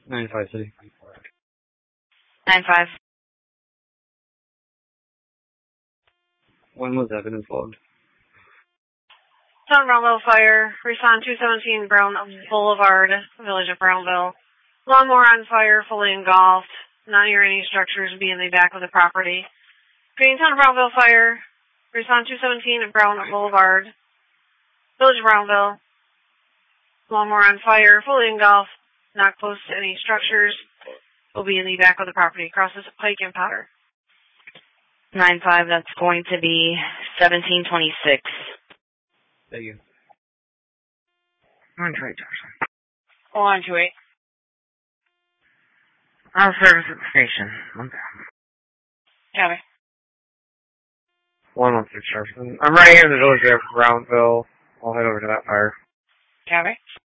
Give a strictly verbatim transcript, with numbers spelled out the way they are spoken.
nine five City. nine five. When was evidence logged? Town Brownville Fire. Respond two seventeen Brown Boulevard, Village of Brownville. Lawnmower on fire, fully engulfed. Not near any structures, be in the back of the property. Greentown Brownville Fire. Respond two seventeen Brown Boulevard, Village of Brownville. Lawnmower on fire, fully engulfed. Not close to any structures. Will be in the back of the property. Crosses Pike and Powder. nine five, that's going to be seventeen twenty-six. Thank you. one two eight, Johnson. one two eight. I'll service at the station. One down. Copy. one one six, Jefferson. I'm right here in the village of Brownville. I'll head over to that fire. Copy.